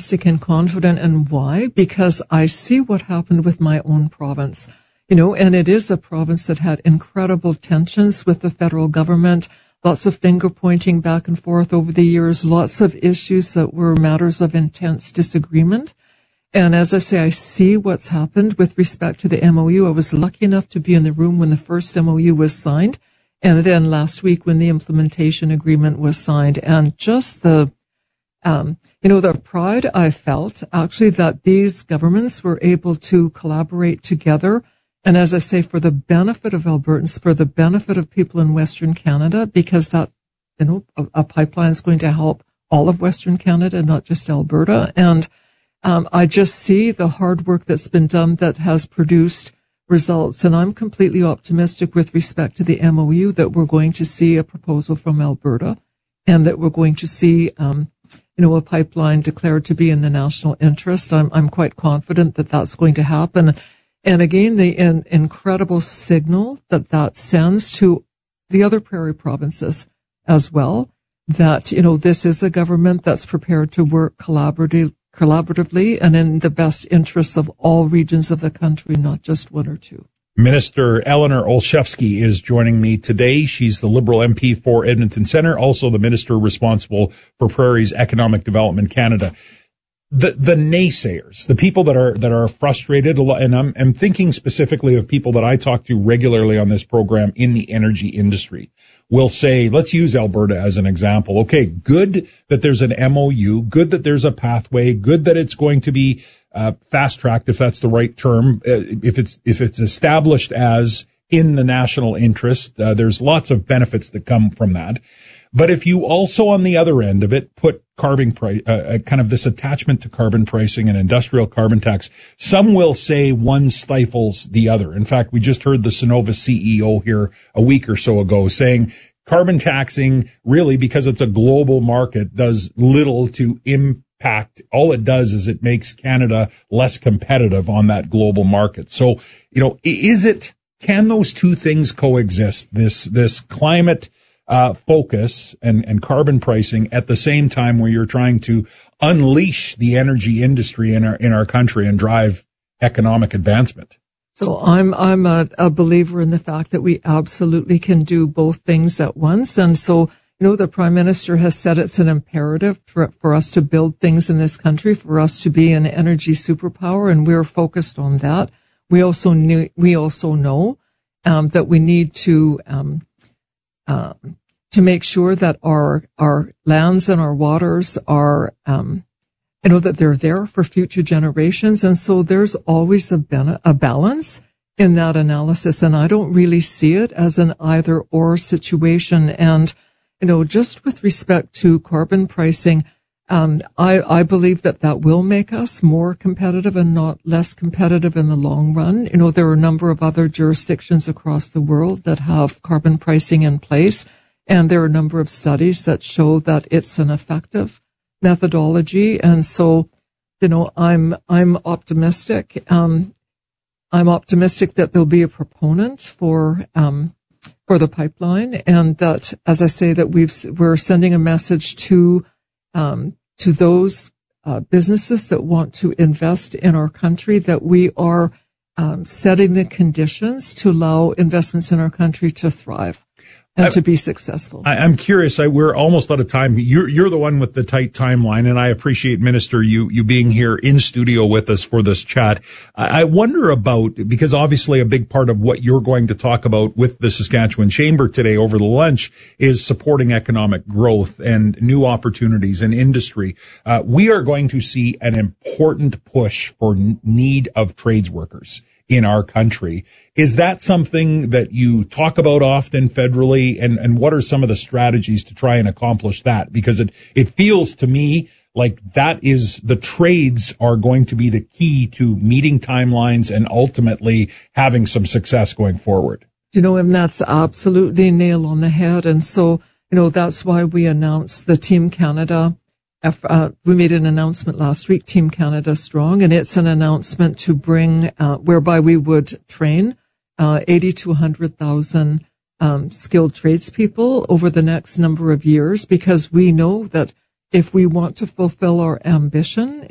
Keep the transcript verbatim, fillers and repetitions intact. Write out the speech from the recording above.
and confident. And why? Because I see what happened with my own province. You know, and it is a province that had incredible tensions with the federal government, lots of finger pointing back and forth over the years, lots of issues that were matters of intense disagreement. And as I say, I see what's happened with respect to the M O U. I was lucky enough to be in the room when the first M O U was signed, and then last week when the implementation agreement was signed. And just the, um, you know, the pride I felt actually that these governments were able to collaborate together. And as I say, for the benefit of Albertans, for the benefit of people in Western Canada, because that, you know, a, a pipeline is going to help all of Western Canada, not just Alberta. And um, I just see the hard work that's been done that has produced results. And I'm completely optimistic with respect to the M O U that we're going to see a proposal from Alberta and that we're going to see, um, you know, a pipeline declared to be in the national interest. I'm, I'm quite confident that that's going to happen. And again, the in, incredible signal that that sends to the other prairie provinces as well, that, you know, this is a government that's prepared to work collaboratively, collaboratively and in the best interests of all regions of the country, not just one or two. Minister Eleanor Olszewski is joining me today. She's the Liberal M P for Edmonton Centre, also the minister responsible for Prairie's Economic Development Canada. The, the naysayers, the people that are, that are frustrated, and I'm, I'm thinking specifically of people that I talk to regularly on this program in the energy industry, will say, let's use Alberta as an example. Okay, good that there's an M O U, good that there's a pathway, good that it's going to be, uh, fast-tracked, if that's the right term, uh, if it's, if it's established as in the national interest, uh, there's lots of benefits that come from that. But if you also, on the other end of it, put carbon price, uh, kind of this attachment to carbon pricing and industrial carbon tax, some will say one stifles the other. In fact, we just heard the Cenovus C E O here a week or so ago saying carbon taxing, really, because it's a global market, does little to impact. All it does is it makes Canada less competitive on that global market. So, you know, is it, can those two things coexist? This, this climate Uh, focus and, and carbon pricing at the same time where you're trying to unleash the energy industry in our, in our country and drive economic advancement. So I'm, I'm a, a believer in the fact that we absolutely can do both things at once. And so, you know, the Prime Minister has said it's an imperative for, for us to build things in this country, for us to be an energy superpower, and we're focused on that. We also knew, we also know, um, that we need to, um, um, to make sure that our, our lands and our waters are, um, you know, that they're there for future generations. And so there's always a, ben- a balance in that analysis. And I don't really see it as an either or situation. And, you know, just with respect to carbon pricing, um, I, I believe that that will make us more competitive and not less competitive in the long run. You know, there are a number of other jurisdictions across the world that have carbon pricing in place. And there are a number of studies that show that it's an effective methodology. And so, you know, I'm, I'm optimistic. Um, I'm optimistic that there'll be a proponent for, um, for the pipeline, and that, as I say, that we've, we're sending a message to, um, to those, uh, businesses that want to invest in our country, that we are, um, setting the conditions to allow investments in our country to thrive and I, to be successful. I, I'm curious. I, we're almost out of time. You're, you're the one with the tight timeline, and I appreciate, Minister, you, you being here in studio with us for this chat. I, I wonder about, because obviously a big part of what you're going to talk about with the Saskatchewan Chamber today over the lunch is supporting economic growth and new opportunities in industry. Uh, we are going to see an important push for need of trades workers in our country. Is that something that you talk about often federally, and, and what are some of the strategies to try and accomplish that? Because it, it feels to me like that is, the trades are going to be the key to meeting timelines and ultimately having some success going forward. You know, and that's absolutely nail on the head. And so, you know, that's why we announced the Team Canada. Uh, we made an announcement last week, Team Canada Strong, and it's an announcement to bring, uh, whereby we would train, uh, eighty to one hundred thousand, um, skilled tradespeople over the next number of years, because we know that if we want to fulfill our ambition